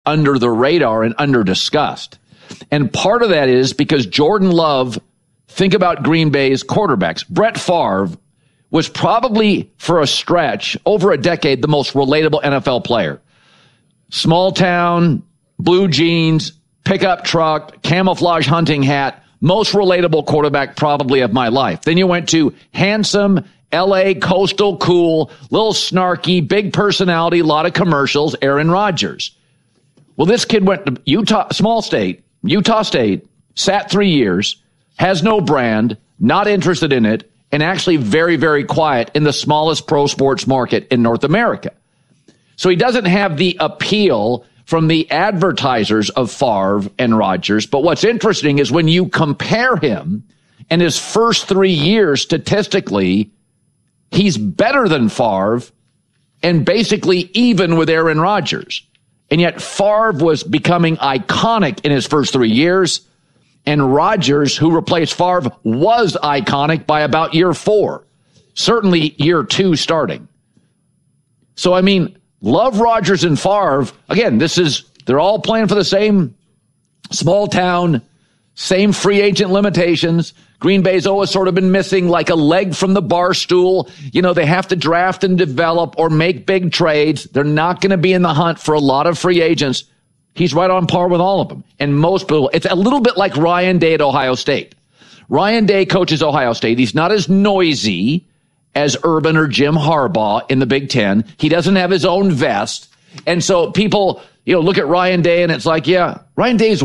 under the radar and under discussed. And part of that is because Jordan Love, think about Green Bay's quarterbacks. Brett Favre was probably, for a stretch, over a decade, the most relatable NFL player. Small town, blue jeans, pickup truck, camouflage hunting hat, most relatable quarterback probably of my life. Then you went to handsome, L.A., coastal, cool, little snarky, big personality, lot of commercials, Aaron Rodgers. Well, this kid went to Utah State, sat 3 years, has no brand, not interested in it, and actually very, very quiet in the smallest pro sports market in North America. So he doesn't have the appeal from the advertisers of Favre and Rodgers. But what's interesting is when you compare him and his first 3 years statistically, he's better than Favre and basically even with Aaron Rodgers. And yet Favre was becoming iconic in his first 3 years. And Rodgers, who replaced Favre, was iconic by about year 4. Certainly year 2 starting. So, I mean, Love, Rodgers, and Favre, again, they're all playing for the same small town, same free agent limitations. Green Bay's always sort of been missing like a leg from the bar stool. You know, they have to draft and develop or make big trades. They're not going to be in the hunt for a lot of free agents. He's right on par with all of them. And most people, it's a little bit like Ryan Day at Ohio State. Ryan Day coaches Ohio State. He's not as noisy as Urban or Jim Harbaugh in the Big Ten. He doesn't have his own vest. And so people, look at Ryan Day and it's like, yeah, Ryan Day's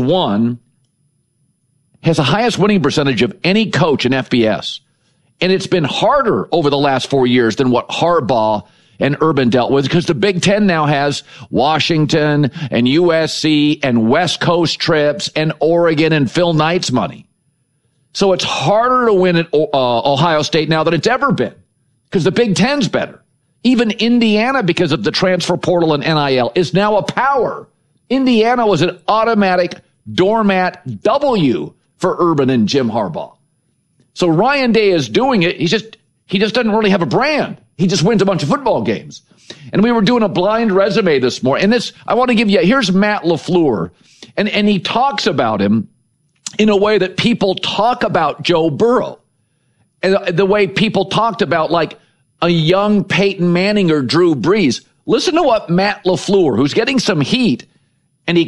has the highest winning percentage of any coach in FBS. And it's been harder over the last 4 years than what Harbaugh and Urban dealt with because the Big Ten now has Washington and USC and West Coast trips and Oregon and Phil Knight's money. So it's harder to win at Ohio State now than it's ever been because the Big Ten's better. Even Indiana, because of the transfer portal and NIL, is now a power. Indiana was an automatic doormat W for Urban and Jim Harbaugh. So Ryan Day is doing it. He just doesn't really have a brand. He just wins a bunch of football games. And we were doing a blind resume this morning. And I want to give you, here's Matt LaFleur. And he talks about him in a way that people talk about Joe Burrow. And the way people talked about like a young Peyton Manning or Drew Brees. Listen to what Matt LaFleur, who's getting some heat, and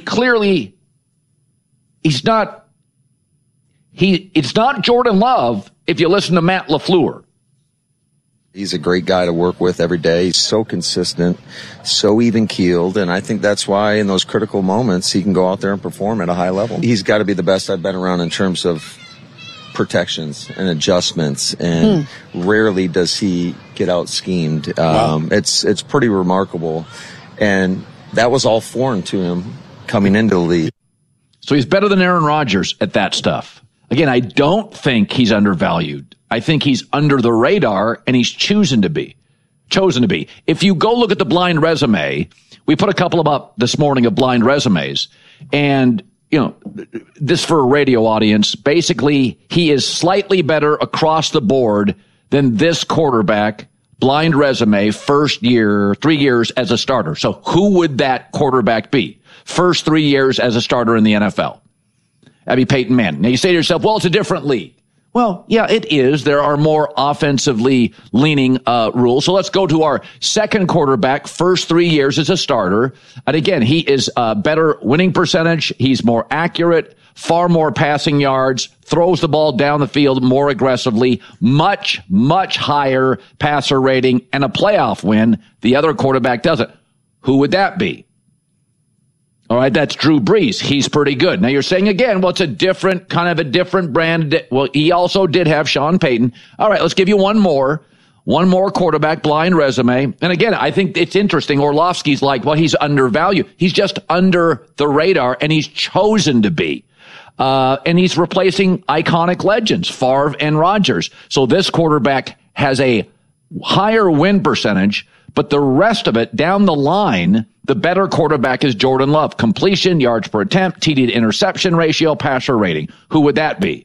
it's not Jordan Love if you listen to Matt LaFleur. He's a great guy to work with every day. He's so consistent, so even-keeled, and I think that's why in those critical moments he can go out there and perform at a high level. He's got to be the best I've been around in terms of protections and adjustments, and rarely does he get out-schemed. Wow. It's pretty remarkable, and that was all foreign to him coming into the league. So he's better than Aaron Rodgers at that stuff. Again, I don't think he's undervalued. I think he's under the radar, and he's chosen to be. If you go look at the blind resume, we put a couple up this morning of blind resumes, and this for a radio audience, basically he is slightly better across the board than this quarterback, blind resume, first year, 3 years as a starter. So who would that quarterback be? First 3 years as a starter in the NFL. That'd be Peyton Manning. Now you say to yourself, well, it's a different league. Well, yeah, it is. There are more offensively leaning rules. So let's go to our second quarterback, first 3 years as a starter. And again, he is better winning percentage. He's more accurate, far more passing yards, throws the ball down the field more aggressively, much, much higher passer rating, and a playoff win. The other quarterback doesn't. Who would that be? All right, that's Drew Brees. He's pretty good. Now you're saying again, well, it's a different brand. Well, he also did have Sean Payton. All right, let's give you one more quarterback blind resume. And again, I think it's interesting. Orlovsky's like, well, he's undervalued. He's just under the radar, and he's chosen to be. And he's replacing iconic legends, Favre and Rodgers. So this quarterback has a higher win percentage, but the rest of it down the line, the better quarterback is Jordan Love. Completion, yards per attempt, TD to interception ratio, passer rating. Who would that be?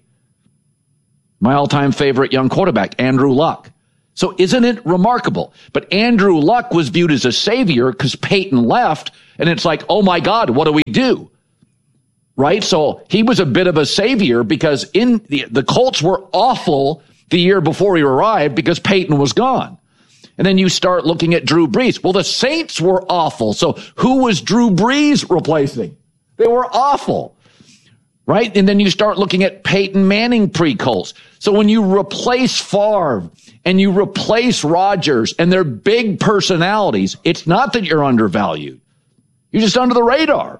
My all-time favorite young quarterback, Andrew Luck. So isn't it remarkable? But Andrew Luck was viewed as a savior because Peyton left, And it's like, oh my God, what do we do? Right? So he was a bit of a savior because the Colts were awful the year before he arrived because Peyton was gone. And then you start looking at Drew Brees. Well, the Saints were awful. So who was Drew Brees replacing? They were awful. Right? And then you start looking at Peyton Manning pre-Colts. So when you replace Favre and you replace Rodgers and their big personalities, it's not that you're undervalued. You're just under the radar.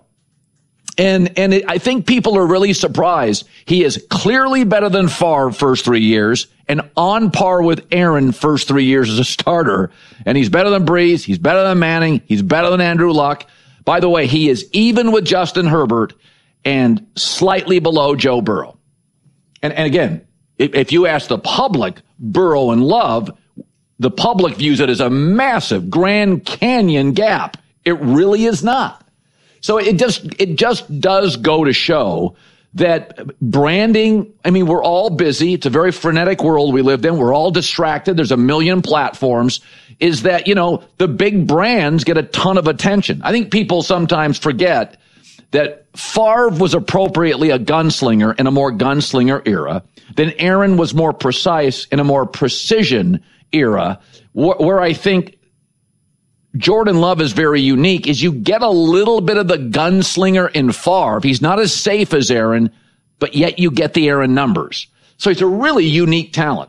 I think people are really surprised. He is clearly better than Favre first 3 years and on par with Aaron first 3 years as a starter. And he's better than Brees. He's better than Manning. He's better than Andrew Luck. By the way, he is even with Justin Herbert and slightly below Joe Burrow. And again, if you ask the public, Burrow and Love, the public views it as a massive Grand Canyon gap. It really is not. So it just does go to show that branding, I mean, we're all busy. It's a very frenetic world we live in. We're all distracted. There's a million platforms. Is that, the big brands get a ton of attention. I think people sometimes forget that Favre was appropriately a gunslinger in a more gunslinger era. Then Aaron was more precise in a more precision era, where I think Jordan Love is very unique is you get a little bit of the gunslinger in Favre. He's not as safe as Aaron, but yet you get the Aaron numbers. So he's a really unique talent.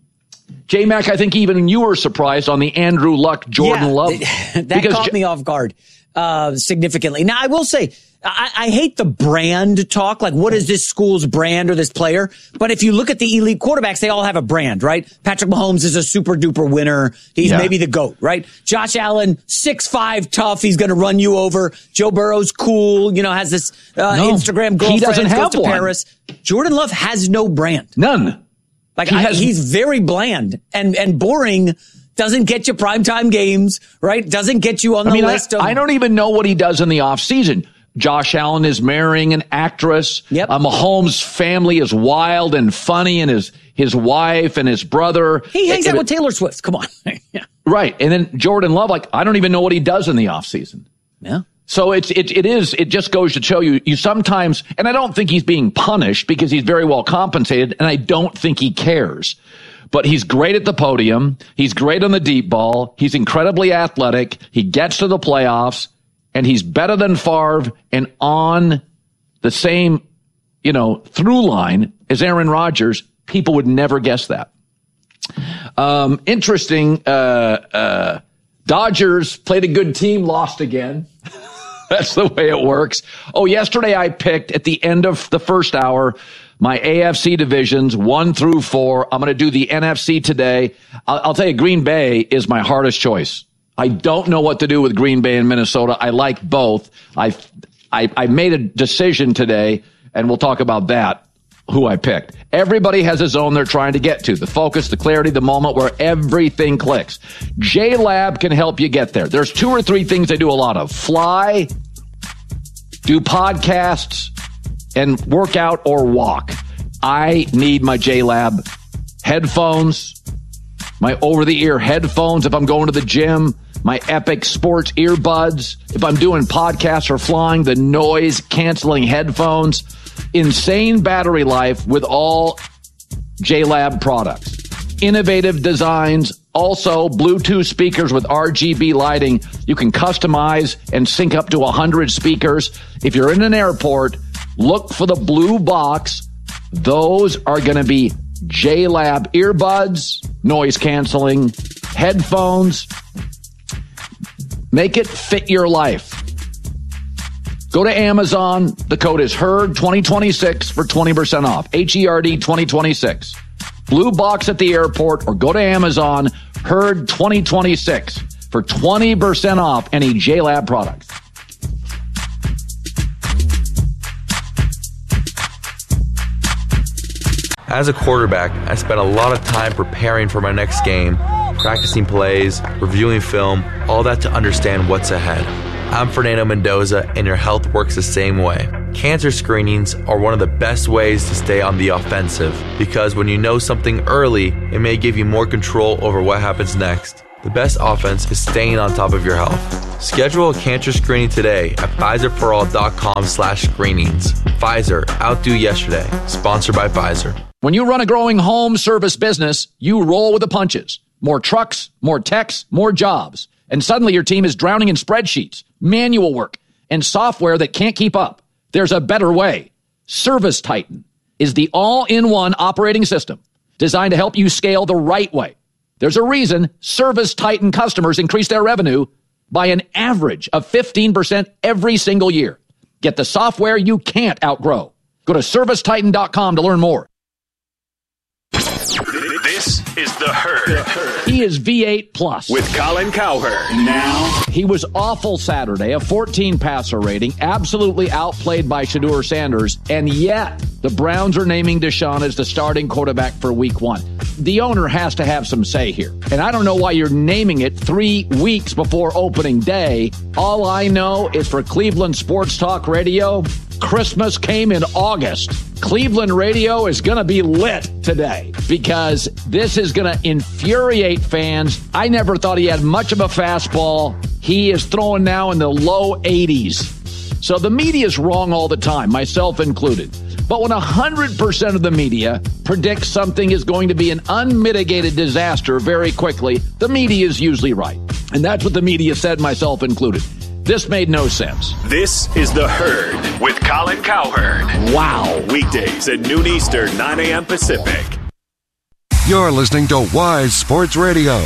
J-Mac, I think even you were surprised on the Andrew Luck, Jordan Love. That caught me off guard significantly. Now, I will say, I hate the brand talk. Like, what is this school's brand or this player? But if you look at the elite quarterbacks, they all have a brand, right? Patrick Mahomes is a super duper winner. He's maybe the GOAT, right? Josh Allen, 6'5", tough. He's going to run you over. Joe Burrow's cool, has this Instagram girlfriend. He doesn't have goes to Paris. Jordan Love has no brand. None. Like, he's very bland and boring. Doesn't get you primetime games, right? Doesn't get you on the list. I don't even know what he does in the offseason. Josh Allen is marrying an actress. Yep. Mahomes' family is wild and funny, and his wife and his brother. He hangs out with Taylor Swift. Come on. Yeah. Right. And then Jordan Love, I don't even know what he does in the offseason. Yeah. So it just goes to show you sometimes, and I don't think he's being punished because he's very well compensated, and I don't think he cares. But he's great at the podium. He's great on the deep ball. He's incredibly athletic. He gets to the playoffs. And he's better than Favre and on the same, through line as Aaron Rodgers. People would never guess that. Interesting. Dodgers played a good team, lost again. That's the way it works. Oh, yesterday I picked at the end of the first hour my AFC divisions 1 through 4. I'm going to do the NFC today. I'll tell you, Green Bay is my hardest choice. I don't know what to do with Green Bay and Minnesota. I like both. I made a decision today, and we'll talk about that, who I picked. Everybody has a zone they're trying to get to. The focus, the clarity, the moment where everything clicks. JLab can help you get there. There's 2 or 3 things I do a lot of. Fly, do podcasts, and work out or walk. I need my JLab headphones, my over-the-ear headphones if I'm going to the gym, my Epic Sports earbuds, if I'm doing podcasts or flying, the noise-canceling headphones. Insane battery life with all JLab products. Innovative designs, also Bluetooth speakers with RGB lighting. You can customize and sync up to 100 speakers. If you're in an airport, look for the blue box. Those are going to be JLab earbuds, noise canceling, headphones. Make it fit your life. Go to Amazon. The code is HERD2026 for 20% off. HERD 2026. Blue box at the airport, or go to Amazon, HERD2026 for 20% off any JLab products. As a quarterback, I spent a lot of time preparing for my next game, practicing plays, reviewing film, all that to understand what's ahead. I'm Fernando Mendoza, and your health works the same way. Cancer screenings are one of the best ways to stay on the offensive, because when you know something early, it may give you more control over what happens next. The best offense is staying on top of your health. Schedule a cancer screening today at PfizerForAll.com/screenings. Pfizer, outdo yesterday. Sponsored by Pfizer. When you run a growing home service business, you roll with the punches. More trucks, more techs, more jobs. And suddenly your team is drowning in spreadsheets, manual work, and software that can't keep up. There's a better way. Service Titan is the all-in-one operating system designed to help you scale the right way. There's a reason Service Titan customers increase their revenue by an average of 15% every single year. Get the software you can't outgrow. Go to ServiceTitan.com to learn more. This is The Herd. He is V8 Plus. With Colin Cowherd. Now. He was awful Saturday, a 14 passer rating, absolutely outplayed by Shedeur Sanders, and yet the Browns are naming Deshaun as the starting quarterback for week 1. The owner has to have some say here. And I don't know why you're naming it 3 weeks before opening day. All I know is for Cleveland Sports Talk Radio, Christmas came in August. Cleveland radio is going to be lit today because this is going to infuriate fans. I never thought he had much of a fastball. He is throwing now in the low 80s. So the media is wrong all the time, myself included. But when 100% of the media predicts something is going to be an unmitigated disaster very quickly, the media is usually right. And that's what the media said, myself included. This made no sense. This is The Herd with Colin Cowherd. Wow. Weekdays at noon Eastern, 9 a.m. Pacific. You're listening to Wise Sports Radio.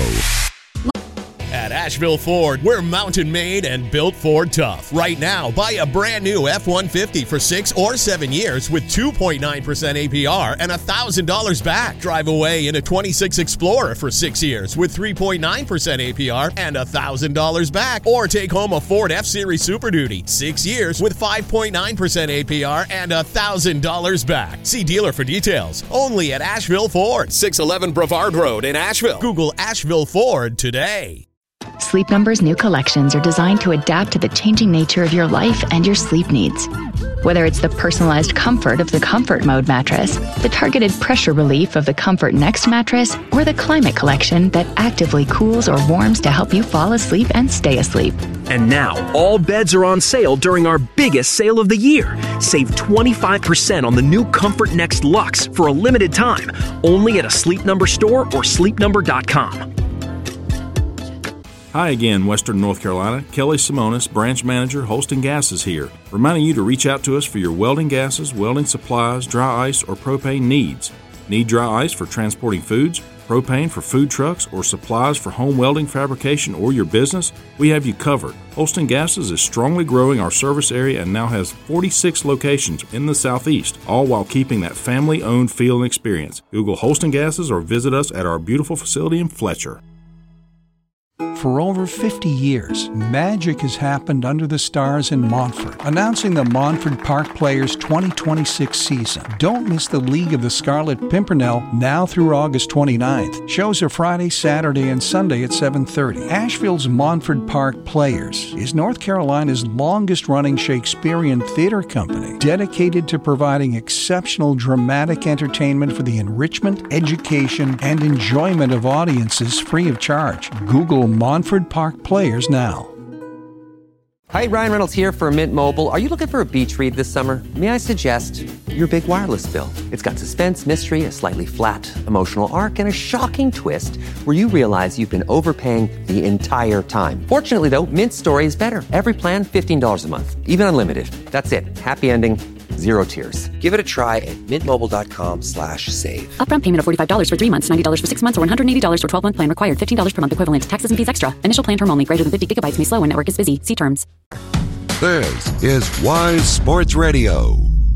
At Asheville Ford, we're mountain made and built Ford tough. Right now, buy a brand new F-150 for 6 or 7 years with 2.9% APR and $1,000 back. Drive away in a 26 Explorer for 6 years with 3.9% APR and $1,000 back. Or take home a Ford F-Series Super Duty, 6 years with 5.9% APR and $1,000 back. See dealer for details. Only at Asheville Ford, 611 Brevard Road in Asheville. Google Asheville Ford today. Sleep Number's new collections are designed to adapt to the changing nature of your life and your sleep needs. Whether it's the personalized comfort of the Comfort Mode mattress, the targeted pressure relief of the Comfort Next mattress, or the Climate Collection that actively cools or warms to help you fall asleep and stay asleep. And now, all beds are on sale during our biggest sale of the year. Save 25% on the new Comfort Next Luxe for a limited time, only at a Sleep Number store or sleepnumber.com. Hi again, Western North Carolina. Kelly Simonis, Branch Manager, Holston Gases here, reminding you to reach out to us for your welding gases, welding supplies, dry ice, or propane needs. Need dry ice for transporting foods, propane for food trucks, or supplies for home welding fabrication or your business? We have you covered. Holston Gases is strongly growing our service area and now has 46 locations in the Southeast, all while keeping that family-owned feel and experience. Google Holston Gases or visit us at our beautiful facility in Fletcher. For over 50 years, magic has happened under the stars in Montfort, announcing the Montfort Park Players 2026 season. Don't miss the League of the Scarlet Pimpernel now through August 29th. Shows are Friday, Saturday, and Sunday at 7:30. Asheville's Montfort Park Players is North Carolina's longest-running Shakespearean theater company, dedicated to providing exceptional dramatic entertainment for the enrichment, education, and enjoyment of audiences free of charge. Google Montfort Park Players now. Hi, Ryan Reynolds here for Mint Mobile. Are you looking for a beach read this summer? May I suggest your big wireless bill? It's got suspense, mystery, a slightly flat emotional arc, and a shocking twist where you realize you've been overpaying the entire time. Fortunately, though, Mint's story is better. Every plan, $15 a month, even unlimited. That's it. Happy ending. Zero tears. Give it a try at mintmobile.com/save. Upfront payment of $45 for 3 months, $90 for 6 months, or $180 for 12-month plan required. $15 per month equivalent. Taxes and fees extra. Initial plan term only. Greater than 50 gigabytes may slow when network is busy. See terms. This is Wise Sports Radio.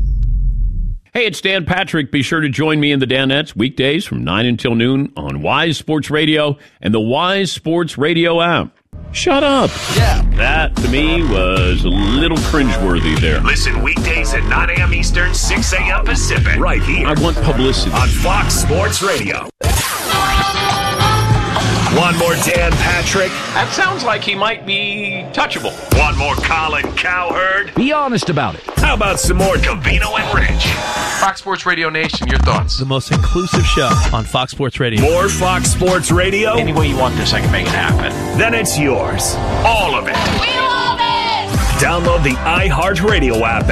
Hey, it's Dan Patrick. Be sure to join me in the Danettes weekdays from 9 until noon on Wise Sports Radio and the Wise Sports Radio app. Shut up. Yeah. That, to me, was a little cringeworthy there. Listen weekdays at 9 a.m. Eastern, 6 a.m. Pacific. Right here. I want publicity. On Fox Sports Radio. One more Dan Patrick. That sounds like he might be untouchable. Want more Colin Cowherd? Be honest about it. How about some more Covino and Rich? Fox Sports Radio Nation, your thoughts? The most inclusive show on Fox Sports Radio. More Fox Sports Radio? Any way you want this, I can make it happen. Then it's yours. All of it. We love it! Download the iHeartRadio app